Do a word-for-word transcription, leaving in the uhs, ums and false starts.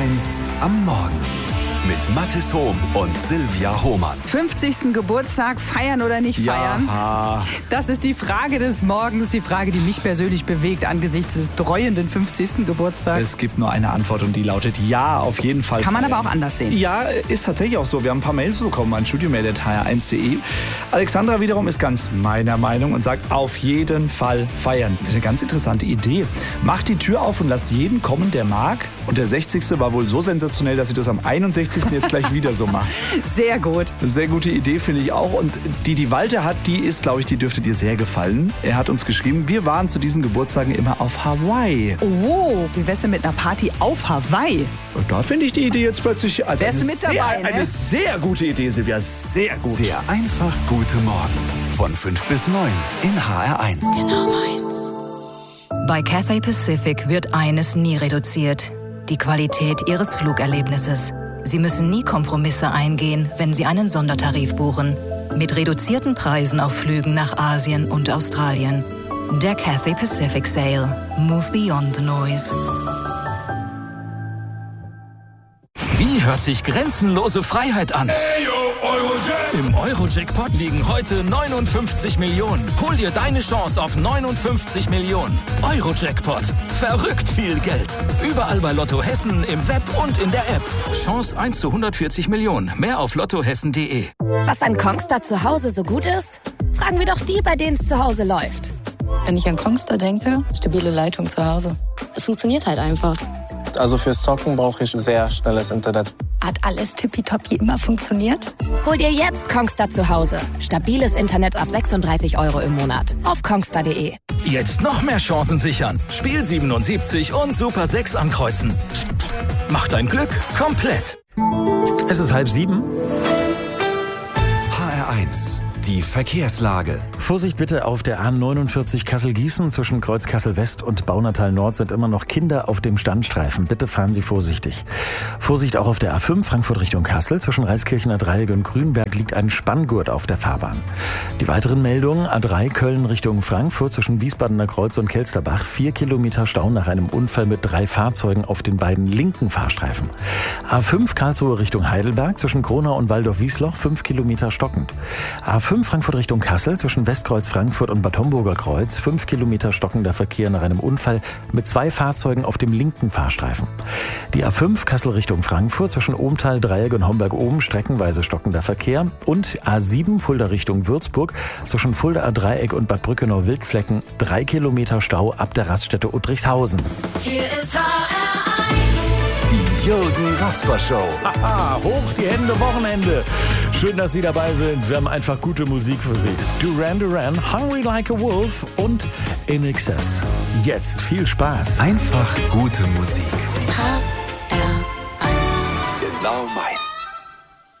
eins am Morgen mit Mathis Hohm und Silvia Hohmann. fünfzigsten Geburtstag feiern oder nicht feiern? Ja. Das ist die Frage des Morgens, die Frage, die mich persönlich bewegt angesichts des dreuenden fünfzigsten Geburtstags. Es gibt nur eine Antwort und die lautet ja, auf jeden Fall. Kann man feiern. aber auch anders sehen. Ja, ist tatsächlich auch so. Wir haben ein paar Mails bekommen an studiomail punkt h r eins punkt d e. Alexandra wiederum ist ganz meiner Meinung und sagt, auf jeden Fall feiern. Das ist eine ganz interessante Idee. Macht die Tür auf und lasst jeden kommen, der mag. Und der sechzigste war wohl so sensationell, dass sie das am einundsechzigsten jetzt gleich wieder so macht. Sehr gut. Sehr gute Idee, finde ich auch. Und die, die Walter hat, die ist, glaube ich, die dürfte dir sehr gefallen. Er hat uns geschrieben, wir waren zu diesen Geburtstagen immer auf Hawaii. Oh, wie wär's denn mit einer Party auf Hawaii? Und da finde ich die Idee jetzt plötzlich... Also Wärst eine du mit dabei, sehr, ne? Eine sehr gute Idee, Silvia. Sehr gut. Der einfach gute Morgen von fünf bis neun in H R eins. Bei Cathay Pacific wird eines nie reduziert: die Qualität Ihres Flugerlebnisses. Sie müssen nie Kompromisse eingehen, wenn Sie einen Sondertarif buchen. Mit reduzierten Preisen auf Flügen nach Asien und Australien. Der Cathay Pacific Sale. Move beyond the noise. Wie hört sich grenzenlose Freiheit an? Im Euro-Jackpot liegen heute neunundfünfzig Millionen. Hol dir deine Chance auf neunundfünfzig Millionen. Euro-Jackpot. Verrückt viel Geld. Überall bei Lotto Hessen, im Web und in der App. Chance eins zu hundertvierzig Millionen. Mehr auf lottohessen punkt de. Was an Kongstar zu Hause so gut ist? Fragen wir doch die, bei denen es zu Hause läuft. Wenn ich an Kongstar denke, stabile Leitung zu Hause. Es funktioniert halt einfach. Also fürs Zocken brauche ich sehr schnelles Internet. Hat alles tippitoppi immer funktioniert? Hol dir jetzt Kongstar zu Hause. Stabiles Internet ab sechsunddreißig Euro im Monat. Auf kongstar punkt de. Jetzt noch mehr Chancen sichern. Spiel siebenundsiebzig und Super sechs ankreuzen. Mach dein Glück komplett. Es ist halb sieben. H R eins. Die Verkehrslage. Vorsicht bitte auf der A neunundvierzig Kassel-Gießen. Zwischen Kreuz Kassel-West und Baunatal Nord sind immer noch Kinder auf dem Standstreifen. Bitte fahren Sie vorsichtig. Vorsicht auch auf der A fünf Frankfurt Richtung Kassel. Zwischen Reiskirchener Dreieck und Grünberg liegt ein Spanngurt auf der Fahrbahn. Die weiteren Meldungen: A drei Köln Richtung Frankfurt. Zwischen Wiesbadener Kreuz und Kelsterbach vier Kilometer Stau nach einem Unfall mit drei Fahrzeugen auf den beiden linken Fahrstreifen. A fünf Karlsruhe Richtung Heidelberg. Zwischen Kronau und Waldorf-Wiesloch fünf Kilometer stockend. A fünf Frankfurt Richtung Kassel. Zwischen Westkreuz Frankfurt und Bad Homburger Kreuz fünf Kilometer stockender Verkehr nach einem Unfall mit zwei Fahrzeugen auf dem linken Fahrstreifen. Die A fünf Kassel Richtung Frankfurt. Zwischen Ohmtal Dreieck und Homberg-Oben streckenweise stockender Verkehr. Und A sieben Fulda Richtung Würzburg. Zwischen Fulda Dreieck und Bad Brückenau-Wildflecken drei Kilometer Stau ab der Raststätte Uttrichshausen. Hier ist H R eins. Die Jürgen Rasper Show. Haha, hoch die Hände, Wochenende. Schön, dass Sie dabei sind. Wir haben einfach gute Musik für Sie. Duran Duran, Hungry Like a Wolf und In Excess. Jetzt viel Spaß. Einfach gute Musik. H R eins. Genau meins.